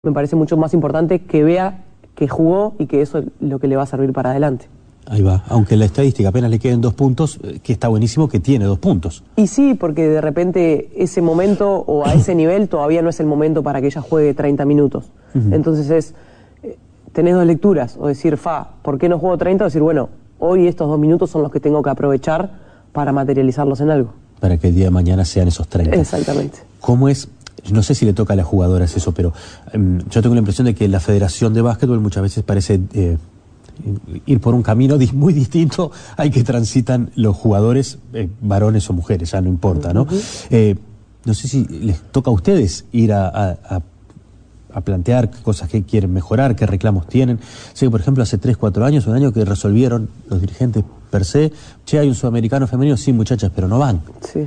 Me parece mucho más importante que vea que jugó y que eso es lo que le va a servir para adelante. Ahí va, aunque en la estadística apenas le queden 2 puntos, que está buenísimo que tiene 2 puntos. Y sí, porque de repente ese momento o a ese nivel todavía no es el momento para que ella juegue 30 minutos. Entonces tenés dos lecturas, o decir, ¿por qué no juego 30? O decir, bueno, hoy estos 2 minutos son los que tengo que aprovechar para materializarlos en algo. Para que el día de mañana sean esos 30. Exactamente. ¿Cómo es? No sé si le toca a las jugadoras eso, pero yo tengo la impresión de que la Federación de Básquetbol muchas veces parece ir por un camino muy distinto al que transitan los jugadores, varones o mujeres, ya no importa, ¿no? No sé si les toca a ustedes ir a plantear cosas que quieren mejorar, qué reclamos tienen. Sé que, por ejemplo, hace 3, 4 años, un año que resolvieron los dirigentes per se, hay un sudamericano femenino, sí, muchachas, pero no van. Sí.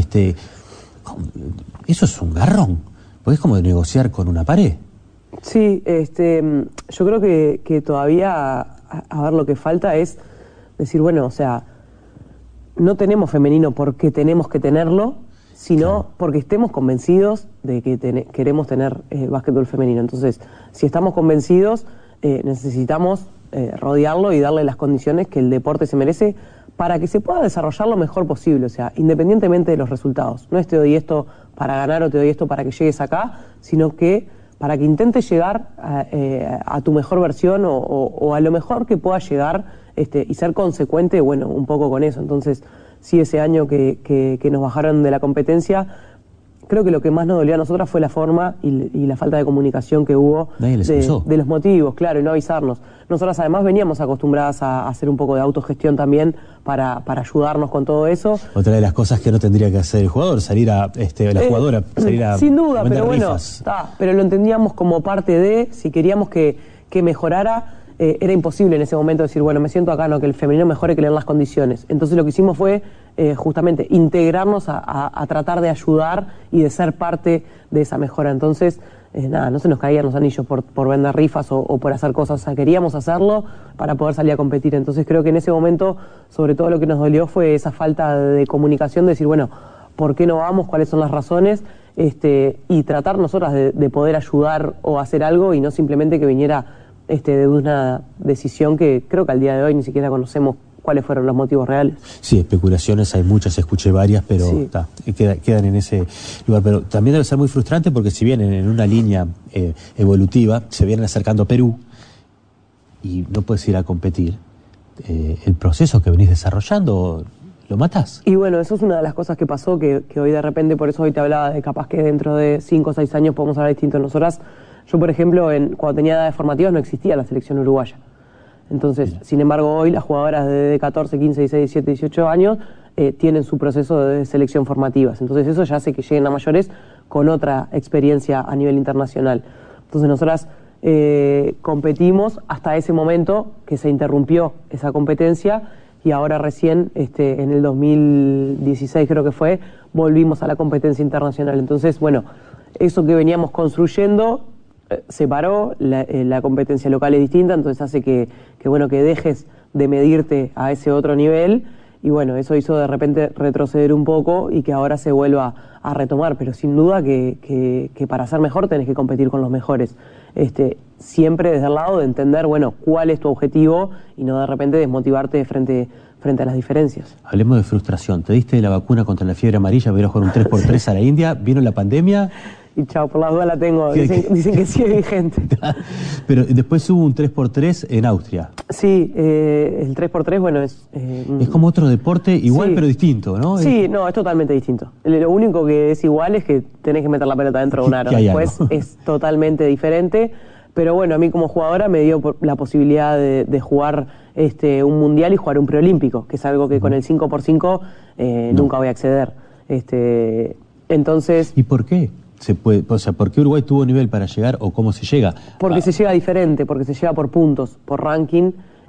Eso es un garrón, porque es como de negociar con una pared. Sí, yo creo que todavía, a ver, lo que falta es decir, bueno, o sea, no tenemos femenino porque tenemos que tenerlo, sino porque estemos convencidos de que queremos tener básquetbol femenino. Entonces, si estamos convencidos, necesitamos rodearlo y darle las condiciones que el deporte se merece para que se pueda desarrollar lo mejor posible, o sea, independientemente de los resultados. No es te doy esto para ganar o te doy esto para que llegues acá, sino que para que intentes llegar a tu mejor versión o a lo mejor que puedas llegar y ser consecuente, bueno, un poco con eso. Entonces, sí, ese año que nos bajaron de la competencia, creo que lo que más nos dolió a nosotras fue la forma y la falta de comunicación que hubo de los motivos, claro, y no avisarnos. Nosotras además veníamos acostumbradas a hacer un poco de autogestión también para ayudarnos con todo eso. Otra de las cosas que no tendría que hacer el jugador, la jugadora, salir a sin duda, pero bueno, rifas. Pero lo entendíamos como parte de, si queríamos que mejorara, era imposible en ese momento decir, bueno, me siento acá, no, que el femenino mejore, que le den las condiciones. Entonces lo que hicimos fue justamente integrarnos a tratar de ayudar y de ser parte de esa mejora. Entonces, no se nos caían los anillos por vender rifas o por hacer cosas. O sea, queríamos hacerlo para poder salir a competir. Entonces creo que en ese momento, sobre todo lo que nos dolió fue esa falta de comunicación, de decir, bueno, ¿por qué no vamos? ¿Cuáles son las razones? Y tratar nosotras de poder ayudar o hacer algo y no simplemente que viniera de una decisión que creo que al día de hoy ni siquiera conocemos cuáles fueron los motivos reales. Sí, especulaciones hay muchas, escuché varias, pero sí, quedan en ese lugar. Pero también debe ser muy frustrante porque si vienen en una línea evolutiva, se vienen acercando a Perú y no puedes ir a competir, el proceso que venís desarrollando lo matás. Y bueno, eso es una de las cosas que pasó, que hoy de repente, por eso hoy te hablaba de capaz que dentro de 5 o 6 años podemos hablar distinto. Nosotras, yo por ejemplo, cuando tenía edades formativas no existía la selección uruguaya. Entonces, sin embargo, hoy las jugadoras de 14, 15, 16, 17, 18 años tienen su proceso de selección formativas. Entonces eso ya hace que lleguen a mayores con otra experiencia a nivel internacional. Entonces nosotras competimos hasta ese momento que se interrumpió esa competencia y ahora recién, en el 2016 creo que fue, volvimos a la competencia internacional. Entonces, bueno, eso que veníamos construyendo se paró, la competencia local es distinta, entonces hace que dejes de medirte a ese otro nivel y bueno, eso hizo de repente retroceder un poco y que ahora se vuelva a retomar, pero sin duda que para ser mejor tenés que competir con los mejores. Siempre desde el lado de entender, bueno, cuál es tu objetivo y no de repente desmotivarte frente a las diferencias. Hablemos de frustración. Te diste la vacuna contra la fiebre amarilla, voy a jugar un 3x3 a la India, vino la pandemia. Y chao, por las dudas la tengo, dicen que sigue vigente. Pero después hubo un 3x3 en Austria. Sí, el 3x3, bueno, es como otro deporte igual, sí, pero distinto, ¿no? Sí, no, es totalmente distinto. Lo único que es igual es que tenés que meter la pelota dentro de un aro. Después es totalmente diferente. Pero bueno, a mí como jugadora me dio la posibilidad de jugar un mundial y jugar un preolímpico, que es algo que con el 5x5 nunca voy a acceder. Entonces... ¿Y por qué? ¿Por qué Uruguay tuvo nivel para llegar o cómo se llega? Porque se llega diferente, porque se llega por puntos, por ranking,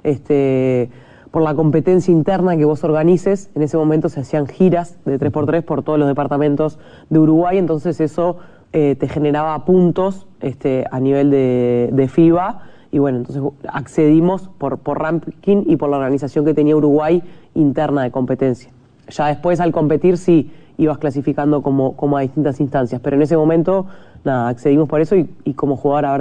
por la competencia interna que vos organices. En ese momento se hacían giras de 3x3 por todos los departamentos de Uruguay, entonces eso te generaba puntos a nivel de FIBA y bueno, entonces accedimos por ranking y por la organización que tenía Uruguay interna de competencia. Ya después al competir sí ibas clasificando como a distintas instancias, pero en ese momento, nada, accedimos por eso y como jugador